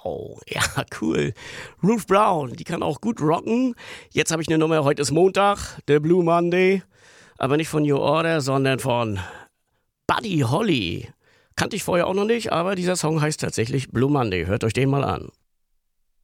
Wow, ja, cool. Ruth Brown, die kann auch gut rocken. Jetzt habe ich eine Nummer, heute ist Montag, der Blue Monday. Aber nicht von New Order, sondern von Buddy Holly. Kannte ich vorher auch noch nicht, aber dieser Song heißt tatsächlich Blue Monday. Hört euch den mal an.